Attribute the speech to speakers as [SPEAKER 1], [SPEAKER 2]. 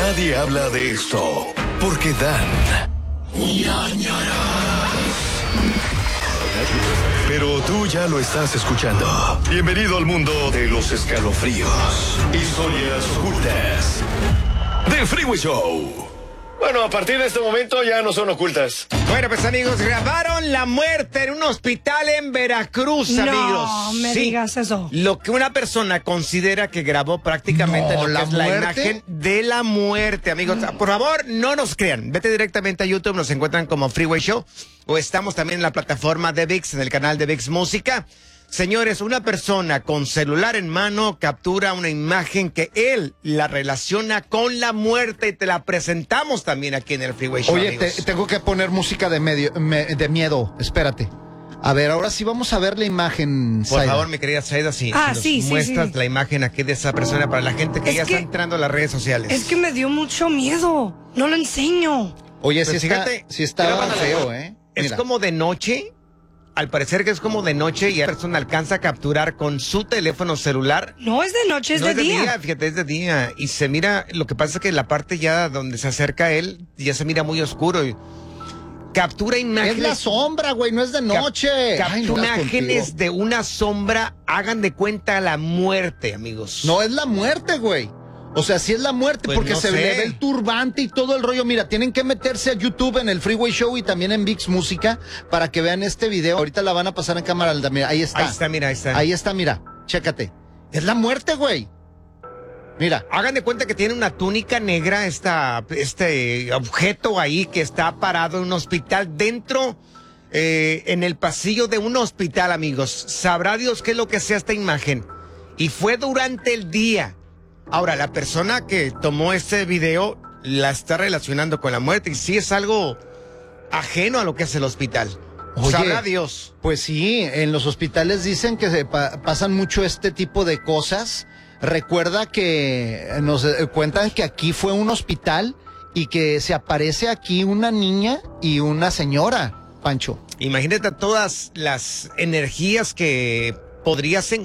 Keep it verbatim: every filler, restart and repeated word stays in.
[SPEAKER 1] Nadie habla de esto porque dan ñañaras. Pero tú ya lo estás escuchando. Bienvenido al mundo de los escalofríos, historias ocultas del Freeway Show. Bueno, a partir de este momento ya no son ocultas.
[SPEAKER 2] Bueno, pues amigos, grabaron la muerte en un hospital en Veracruz,
[SPEAKER 3] no,
[SPEAKER 2] amigos.
[SPEAKER 3] No me
[SPEAKER 2] sí,
[SPEAKER 3] digas eso.
[SPEAKER 2] Lo que una persona considera que grabó prácticamente
[SPEAKER 4] no,
[SPEAKER 2] lo que
[SPEAKER 4] ¿la
[SPEAKER 2] es la
[SPEAKER 4] muerte?
[SPEAKER 2] imagen de la muerte, amigos. Mm. Por favor, no nos crean. Vete directamente a YouTube, nos encuentran como Freeway Show. O estamos también en la plataforma de ViX, en el canal de ViX Música. Señores, una persona con celular en mano captura una imagen que él la relaciona con la muerte y te la presentamos también aquí en el Freeway Show.
[SPEAKER 4] Oye, te, tengo que poner música de, medio, me, de miedo. Espérate. A ver, ahora sí vamos a ver la imagen,
[SPEAKER 2] Por
[SPEAKER 4] Zaida.
[SPEAKER 2] favor, mi querida Zaida, si,
[SPEAKER 3] ah,
[SPEAKER 2] si
[SPEAKER 3] sí,
[SPEAKER 2] nos
[SPEAKER 3] sí,
[SPEAKER 2] muestras
[SPEAKER 3] sí.
[SPEAKER 2] la imagen aquí de esa persona para la gente que
[SPEAKER 3] es
[SPEAKER 2] ya
[SPEAKER 3] que,
[SPEAKER 2] está entrando a las redes sociales.
[SPEAKER 3] Es que me dio mucho miedo. No lo enseño.
[SPEAKER 4] Oye,
[SPEAKER 2] pues
[SPEAKER 4] sí
[SPEAKER 2] fíjate,
[SPEAKER 4] está, sí está feo, ¿eh?
[SPEAKER 2] Es
[SPEAKER 4] Mira.
[SPEAKER 2] como de noche. Al parecer que es como de noche y la persona alcanza a capturar con su teléfono celular.
[SPEAKER 3] No es de noche, es
[SPEAKER 2] no
[SPEAKER 3] de
[SPEAKER 2] es de
[SPEAKER 3] día.
[SPEAKER 2] día. Fíjate, es de día. Y se mira, lo que pasa es que la parte ya donde se acerca a él, ya se mira muy oscuro. Y captura imágenes.
[SPEAKER 4] Es la sombra, güey, no es de noche.
[SPEAKER 2] Cap,
[SPEAKER 4] Ay, no,
[SPEAKER 2] captura imágenes de una sombra, hagan de cuenta la muerte, amigos.
[SPEAKER 4] No es la muerte, güey. O sea, sí es la muerte,
[SPEAKER 2] pues
[SPEAKER 4] porque
[SPEAKER 2] no
[SPEAKER 4] se
[SPEAKER 2] sé.
[SPEAKER 4] le ve el turbante y todo el rollo. Mira, tienen que meterse a YouTube en el Freeway Show y también en ViX Música para que vean este video. Ahorita la van a pasar en cámara. Mira, ahí está.
[SPEAKER 2] Ahí está, mira, ahí está.
[SPEAKER 4] Ahí está, mira. Chécate. Es la muerte, güey. Mira.
[SPEAKER 2] Hagan de cuenta que tiene una túnica negra, esta, este objeto ahí que está parado en un hospital dentro, eh, en el pasillo de un hospital, amigos. Sabrá Dios qué es lo que sea esta imagen. Y fue durante el día. Ahora, la persona que tomó este video la está relacionando con la muerte y sí es algo ajeno a lo que es el hospital.
[SPEAKER 4] Oye,
[SPEAKER 2] Sabrá Dios.
[SPEAKER 4] Pues sí, en los hospitales dicen que se pa pasan mucho este tipo de cosas. Recuerda que nos eh, cuentan que aquí fue un hospital y que se aparece aquí una niña y una señora, Pancho.
[SPEAKER 2] Imagínate todas las energías que podrías encontrar